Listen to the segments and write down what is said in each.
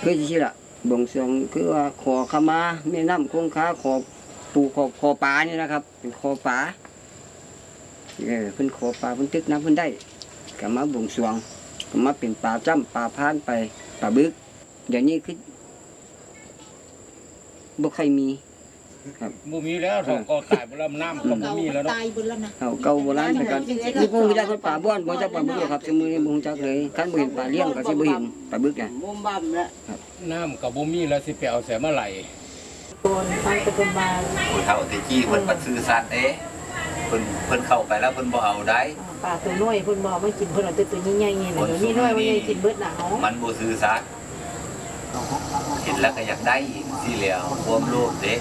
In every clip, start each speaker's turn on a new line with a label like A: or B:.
A: คือที่ละบวงสรวงคือว่าขอขมาแม่น้ำคงคาขอปูขอปลานี่นะครับเป็นขอปลาเพิ่นขอปลาเพิ่นตึกน้ำเพิ่นได้ก็มาบวงสรวงก็มาเป็นปลาจ้ำปลาพานไปปลาบึกเดี๋ยวนี้คือบ่ใครมีครับ
B: บ่มีแล้วเขาก็ตายบ่แล้วน้ำก็บ่มีแล้วเนาะ
C: ตายเบิดแล้วนะ
A: เอาเก่าโบราณแต่กันนี่บ่ฮู้จักคนป่าบ้านบ่จักปลาบึกครับสมมุติบ่ฮู้จักเลยคันบ่เห็นปลาเลี้ยงก็สิบ่เห็นปลาบึกน่ะ
C: มุมบั่มแล้ว
B: น้ำก็บ่มีแล้วสิไปเอาแสมาไหล
C: คนฟังตะกุมบา
D: ผู้เฒ่าตะกี้เพิ่นบ่ซื่อสัตย์เด้เพิ่นเข้าไปแล้วเพิ่นบ่เอาได้
C: ปลาตัวน้อยเพิ่นบ่ไม่กินเพิ่นเอาแต่ตัวใหญ่ๆนี่แหละตัวนี้น้อยมันใหญ่กินเบิดหนาว
D: มันบ่ซื่อสัตย์เห็นแล้วก็อยากได้สิแล้วความโลภเด้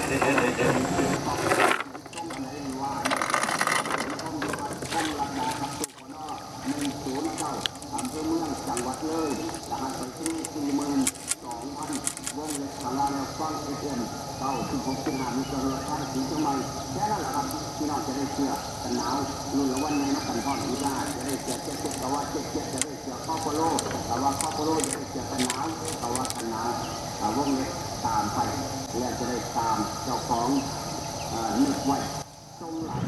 A: ตามไปและจะได้ตามเจ้าของนึกไว้ตรงหลัง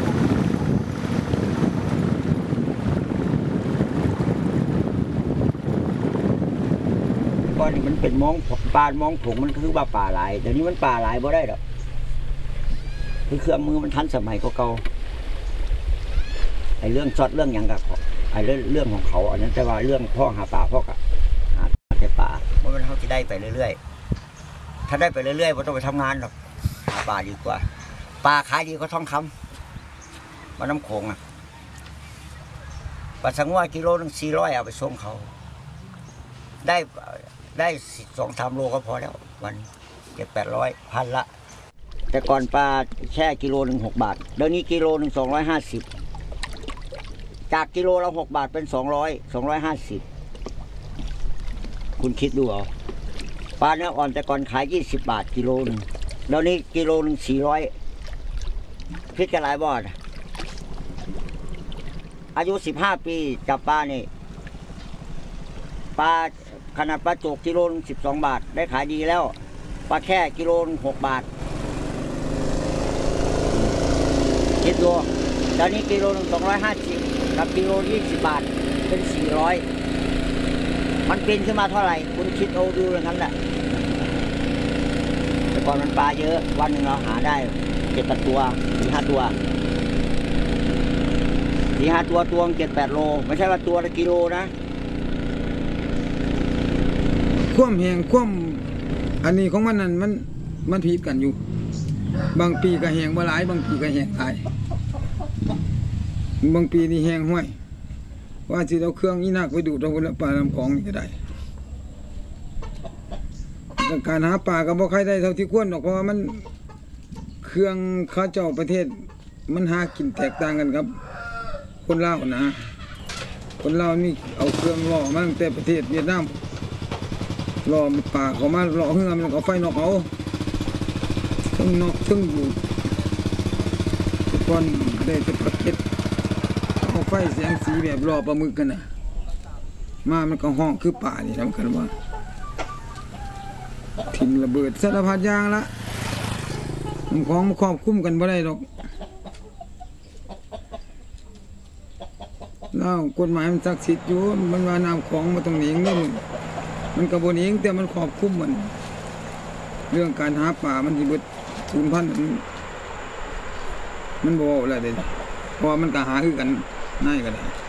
E: ก่อนนี่มันเป็นมองปลามองผงมันคือว่าป่าหลายเดี๋ยวนี้มันป่าหลายบ่ได้หรอกคือเครื่องมือมันทันสมัยเก่าไอ้เรื่องช็อตเรื่องอย่างกับไอ้เรื่องของเขาอันนั้นแต่ว่าเรื่องพ่อหาป่าพ่อกับหาแต่ป่ามันเขาจะได้ไปเรื่อยๆถ้าได้ไปเรื่อยๆไม่ต้องไปทำงานหรอกหาป่าดีกว่าป่าขายดีก็ทองคำมาน้ำโขงอ่ะปลาสังว่ากิโลนึง400เอาไปส่งเขาได้2-3 โลก็พอแล้ววัน700-800พันละแต่ก่อนปลาแช่กิโลนึง6 บาทเดี๋ยวนี้กิโลนึง250จากกิโลละ6 บาทเป็น250คุณคิดดูเอาปลาเนื้ออ่อนแต่ก่อนขาย20 บาทกิโลนึงเดี๋ยวนี้กิโลนึง400พิจารณาบ่ออายุ15 ปีจับปลานี่ปลาขนาดปลาโจกกิโลนึง12 บาทได้ขายดีแล้วปลาแค่กิโลนึง6 บาทคิดดูตอนนี้กิโลนึง250กับกิโล20 บาทเป็น400มันเป็นขึ้นมาเท่าไหร่คุณคิดเอาดูอย่างนั้นแหละแต่ก่อนมันปลาเยอะวันหนึ่งเราหาได้7-8 ตัว 4-5 ตัวตัว7-8 โลไม่ใช่ว่าตัวละกิโลนะ
F: คว่ำแหงคว่ำอันนี้ของมันนั่นมันผิดกันอยู่บางปีก็แหงบ่หลายบางปีก็แหงหลายบางปีนี่แหงห้วยว่าสิเอาเครื่องอีนักไปดูดเอาปลาลำของนี่ก็ได้การหาปลาก็บ่ใครได้เท่าที่ควรหรอกเพราะว่ามันเครื่องข้าเจ้าประเทศมันหากินแตกต่างกันครับคนลาวนะคนลาวนี่เอาเครื่องล่อมาตั้งแต่ประเทศเวียดนามล่อปลาเขามาล่อเฮือมันก็ไฟนอกเอาทั้งนอกทั้งอยู่ทุกคนได้จะประเทศเอาไฟแสงสีแบบล่อปลาหมึกกันนะมามันก็ห้องคือป่านี่ทำกันว่าทิ้งระเบิดสารพัดอย่างละมันของมันครอบคุ้มกันบ่ได้หรอกแล้วกฎหมายมันศักดิ์สิทธิ์อยู่มันว่าน้ำของมาตรงนี้นี่มันกระบวนเองแต่มันครอบคุ้มมันเรื่องการหาป่ามันที่เบิดสูญพันธุ์มันบ่อะไรเด็ดเพราะมันก็หาคือกันง่ายก็ได้